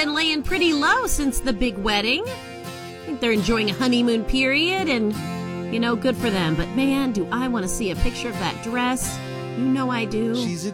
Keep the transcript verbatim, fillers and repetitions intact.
been laying pretty low since the big wedding. I think they're enjoying a honeymoon period and, you know, good for them. But man, do I want to see a picture of that dress. You know I do. She's a